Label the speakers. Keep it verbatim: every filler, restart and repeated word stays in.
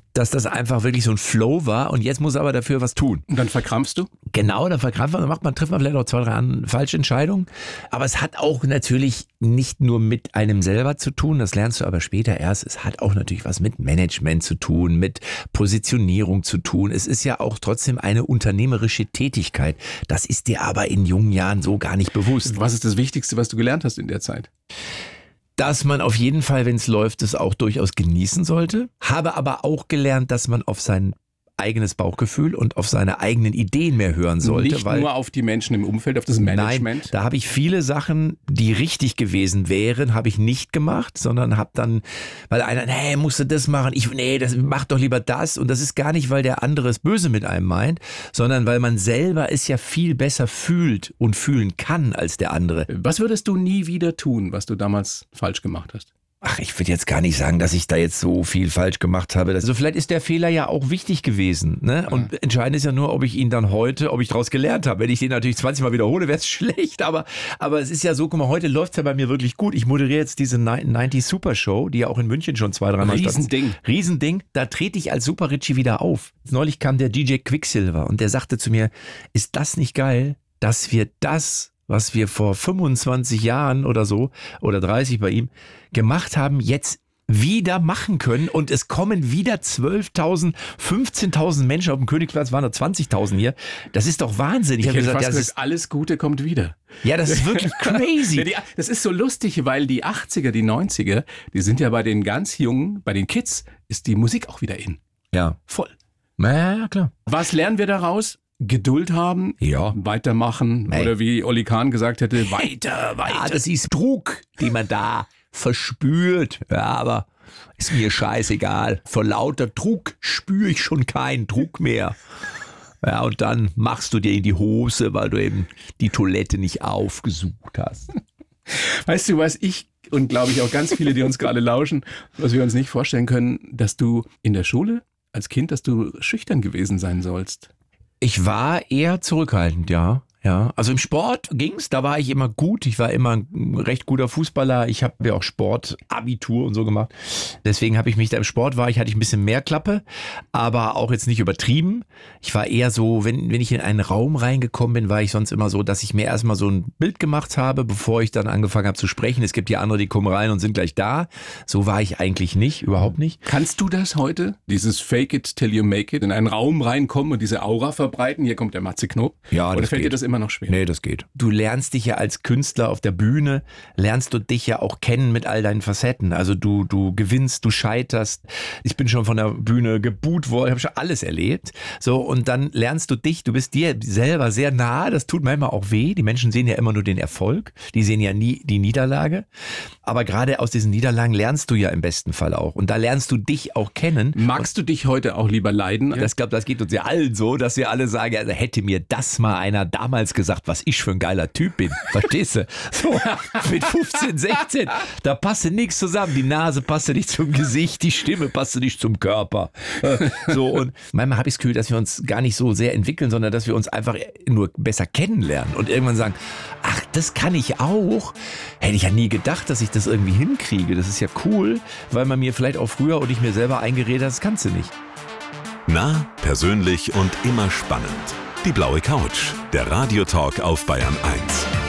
Speaker 1: dass das einfach wirklich so ein Flow war und jetzt muss er aber dafür was tun.
Speaker 2: Und dann verkrampfst du?
Speaker 1: Genau, dann verkrampft man, dann macht man, trifft man vielleicht auch zwei, drei an, falsche Entscheidungen. Aber es hat auch natürlich nicht nur mit einem selber zu tun, das lernst du aber später erst. Es hat auch natürlich was mit Management zu tun, mit Positionierung zu tun. Es ist ja auch trotzdem eine unternehmerische Tätigkeit. Das ist dir aber in jungen Jahren so gar nicht bewusst.
Speaker 2: Was ist das Wichtigste, was du gelernt hast in der Zeit?
Speaker 1: Dass man auf jeden Fall, wenn es läuft, es auch durchaus genießen sollte. Habe aber auch gelernt, dass man auf sein eigenes Bauchgefühl und auf seine eigenen Ideen mehr hören sollte.
Speaker 2: Nicht
Speaker 1: weil,
Speaker 2: nur auf die Menschen im Umfeld, auf das Management?
Speaker 1: Nein, da habe ich viele Sachen, die richtig gewesen wären, habe ich nicht gemacht, sondern habe dann, weil einer, nee, musst du das machen, ich, nee, das, mach doch lieber das. Und das ist gar nicht, weil der andere es böse mit einem meint, sondern weil man selber es ja viel besser fühlt und fühlen kann als der andere.
Speaker 2: Was würdest du nie wieder tun, was du damals falsch gemacht hast?
Speaker 1: Ach, ich würde jetzt gar nicht sagen, dass ich da jetzt so viel falsch gemacht habe. Also vielleicht ist der Fehler ja auch wichtig gewesen. Ne? Und ja. Entscheidend ist ja nur, ob ich ihn dann heute, ob ich daraus gelernt habe. Wenn ich den natürlich zwanzig Mal wiederhole, wäre es schlecht. Aber, aber es ist ja so, guck mal, heute läuft es ja bei mir wirklich gut. Ich moderiere jetzt diese neunzig Super Show, die ja auch in München schon zwei, dreimal statt.
Speaker 2: Riesending.
Speaker 1: Riesending. Da trete ich als Super Richie wieder auf. Neulich kam der D J Quicksilver und der sagte zu mir, ist das nicht geil, dass wir das, was wir vor fünfundzwanzig Jahren oder so, oder dreißig bei ihm, gemacht haben, jetzt wieder machen können und es kommen wieder zwölftausend, fünfzehntausend Menschen auf dem Königsplatz, waren nur zwanzigtausend hier. Das ist doch Wahnsinn.
Speaker 2: Ich, ich
Speaker 1: habe
Speaker 2: gesagt,
Speaker 1: gesagt,
Speaker 2: das
Speaker 1: ja,
Speaker 2: ist alles Gute kommt wieder.
Speaker 1: Ja, das ist wirklich crazy.
Speaker 2: Das ist so lustig, weil die achtziger, die neunziger, die sind ja bei den ganz Jungen, bei den Kids, ist die Musik auch wieder in.
Speaker 1: Ja.
Speaker 2: Voll.
Speaker 1: Ja, klar.
Speaker 2: Was lernen wir daraus? Geduld haben,
Speaker 1: ja.
Speaker 2: Weitermachen
Speaker 1: hey.
Speaker 2: Oder wie Oli Kahn gesagt hätte, weiter, weiter.
Speaker 1: Ja, das ist Druck, den man da verspürt. Ja, aber ist mir scheißegal. Vor lauter Druck spüre ich schon keinen Druck mehr. Ja, und dann machst du dir in die Hose, weil du eben die Toilette nicht aufgesucht hast.
Speaker 2: Weißt du, was ich und glaube ich auch ganz viele, die uns gerade lauschen, was wir uns nicht vorstellen können, dass du in der Schule als Kind, dass du schüchtern gewesen sein sollst.
Speaker 1: Ich war eher zurückhaltend, ja. Ja, also im Sport ging's, da war ich immer gut. Ich war immer ein recht guter Fußballer. Ich habe ja auch Sportabitur und so gemacht. Deswegen habe ich mich da im Sport war ich, hatte ich ein bisschen mehr Klappe, aber auch jetzt nicht übertrieben. Ich war eher so, wenn, wenn ich in einen Raum reingekommen bin, war ich sonst immer so, dass ich mir erstmal so ein Bild gemacht habe, bevor ich dann angefangen habe zu sprechen. Es gibt ja andere, die kommen rein und sind gleich da. So war ich eigentlich nicht, überhaupt nicht.
Speaker 2: Kannst du das heute? Dieses Fake it till you make it, in einen Raum reinkommen und diese Aura verbreiten? Hier kommt der Matze Knob.
Speaker 1: Ja,
Speaker 2: Oder
Speaker 1: das
Speaker 2: fällt
Speaker 1: geht.
Speaker 2: dir das immer noch schwer?
Speaker 1: Nee, das geht. Du lernst dich ja als Künstler auf der Bühne, lernst du dich ja auch kennen mit all deinen Facetten. Also du, du gewinnst, du scheiterst. Ich bin schon von der Bühne geboot worden, habe schon alles erlebt. So, und dann lernst du dich, du bist dir selber sehr nah, das tut manchmal auch weh. Die Menschen sehen ja immer nur den Erfolg, die sehen ja nie die Niederlage. Aber gerade aus diesen Niederlagen lernst du ja im besten Fall auch. Und da lernst du dich auch kennen.
Speaker 2: Magst du dich heute auch lieber leiden?
Speaker 1: Das, glaub, das geht uns ja allen so, dass wir alle sagen, also hätte mir das mal einer damals gesagt, was ich für ein geiler Typ bin. Verstehst du? So, mit fünfzehn, sechzehn, da passte nichts zusammen. Die Nase passte nicht zum Gesicht, die Stimme passte nicht zum Körper. So, und manchmal habe ich das Gefühl, dass wir uns gar nicht so sehr entwickeln, sondern dass wir uns einfach nur besser kennenlernen und irgendwann sagen, ach, das kann ich auch. Hätte ich ja nie gedacht, dass ich das irgendwie hinkriege. Das ist ja cool, weil man mir vielleicht auch früher und ich mir selber eingeredet hat, das kannst du nicht.
Speaker 3: Nah, persönlich und immer spannend. Die blaue Couch, der Radiotalk auf Bayern eins.